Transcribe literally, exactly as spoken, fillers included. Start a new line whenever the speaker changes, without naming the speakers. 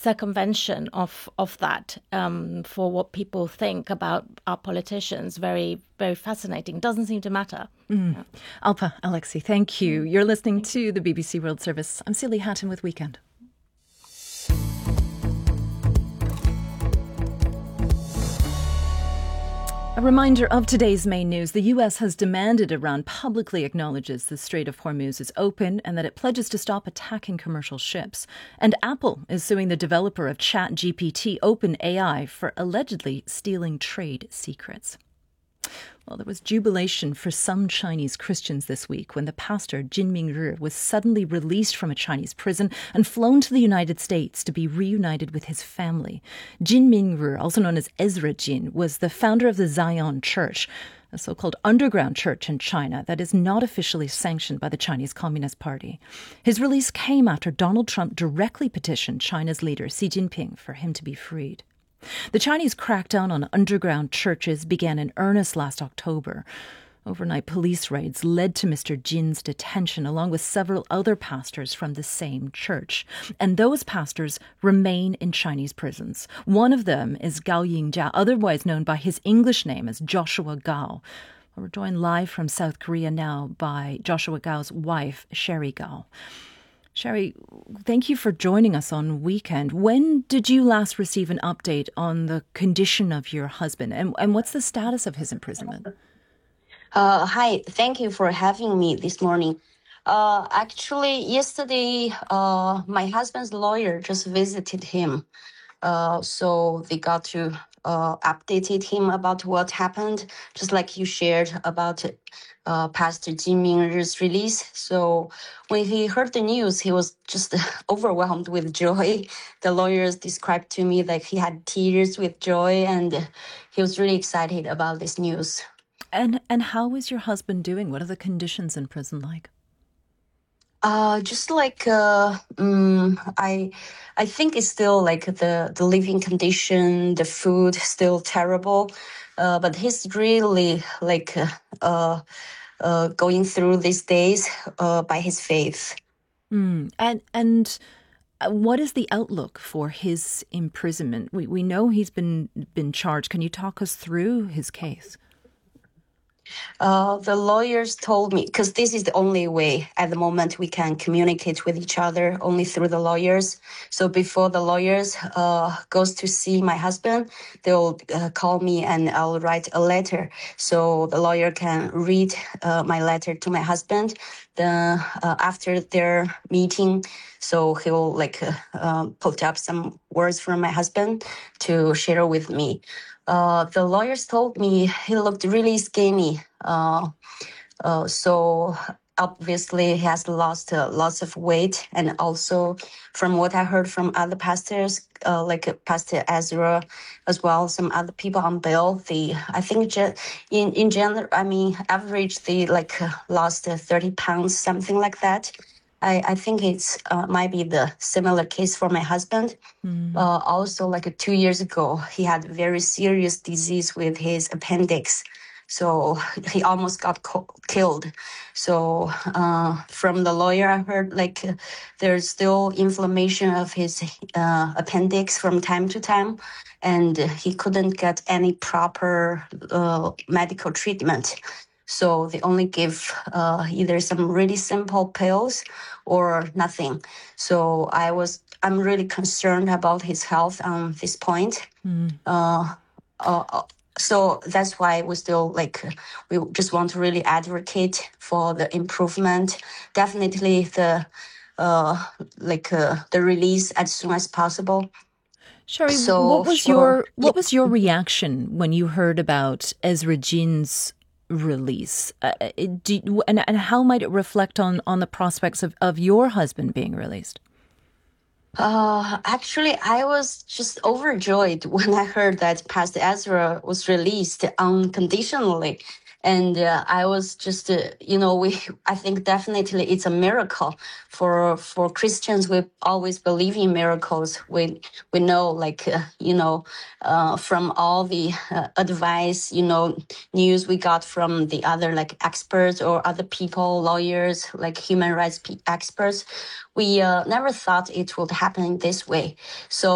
circumvention of of that um, for what people think about our politicians very, very fascinating. Doesn't seem to matter.
Mm. Yeah. Alpa, Alexei, thank you.
Mm.
You're listening
thank
to
you.
the B B C World Service. I'm Celia Hatton with Weekend. A reminder of today's main news. The U S has demanded Iran publicly acknowledges the Strait of Hormuz is open and that it pledges to stop attacking commercial ships. And Apple is suing the developer of ChatGPT, OpenAI, for allegedly stealing trade secrets. Well, there was jubilation for some Chinese Christians this week when the pastor, Jin Mingri, was suddenly released from a Chinese prison and flown to the United States to be reunited with his family. Jin Mingri, also known as Ezra Jin, was the founder of the Zion Church, a so-called underground church in China that is not officially sanctioned by the Chinese Communist Party. His release came after Donald Trump directly petitioned China's leader, Xi Jinping, for him to be freed. The Chinese crackdown on underground churches began in earnest last October. Overnight police raids led to Mister Jin's detention, along with several other pastors from the same church. And those pastors remain in Chinese prisons. One of them is Gao Yingjia, otherwise known by his English name as Joshua Gao. We're joined live from South Korea now by Joshua Gao's wife, Sherry Gao. Sherry, thank you for joining us on Weekend. When did you last receive an update on the condition of your husband, and, and what's the status of his imprisonment?
Uh, hi, thank you for having me this morning. Uh, actually, yesterday, uh, my husband's lawyer just visited him. Uh, so they got to uh, updated him about what happened, just like you shared about uh, Pastor Jin Mingri's release. So when he heard the news, he was just overwhelmed with joy. The lawyers described to me that he had tears with joy, and he was really excited about this news.
And and how is your husband doing? What are the conditions in prison like?
Uh, just like uh, um, I, I think it's still like the the living condition, the food still terrible, uh, but he's really like uh, uh, going through these days uh, by his faith.
Mm. And and what is the outlook for his imprisonment? We we know he's been been charged. Can you talk us through his case?
Uh, the lawyers told me, because this is the only way at the moment we can communicate with each other, only through the lawyers. So before the lawyers uh, goes to see my husband, they'll uh, call me and I'll write a letter. So the lawyer can read uh, my letter to my husband. The, uh, after their meeting, so he'll like uh, uh, put up some words from my husband to share with me. Uh, the lawyers told me he looked really skinny. Uh, uh, so obviously he has lost uh, lots of weight. And also from what I heard from other pastors, uh, like Pastor Ezra as well, some other people on bail, they, I think ge- in, in general, I mean, average, they like uh, lost uh, thirty pounds, something like that. I, I think it's uh, might be the similar case for my husband. Mm. Uh, also, like uh, two years ago, he had very serious disease with his appendix. So he almost got co- killed. So uh, from the lawyer, I heard like uh, there's still inflammation of his uh, appendix from time to time. And he couldn't get any proper uh, medical treatment. So they only give uh, either some really simple pills or nothing. So I was, I'm really concerned about his health on this point. Mm. Uh, uh, so that's why we still like, we just want to really advocate for the improvement. Definitely the, uh, like uh, the release as soon as possible.
Sherry, so what was for, your what yeah. was your reaction when you heard about Ezra Jin's release? Uh, do, and, and how might it reflect on, on the prospects of, of your husband being released?
Uh, actually, I was just overjoyed when I heard that Pastor Ezra was released unconditionally. And uh, I was just, uh, you know, we. I think definitely it's a miracle for for Christians. We always believe in miracles. We we know, like, uh, you know, uh, from all the uh, advice, you know, news we got from the other like experts or other people, lawyers, like human rights experts. We uh, never thought it would happen this way. So.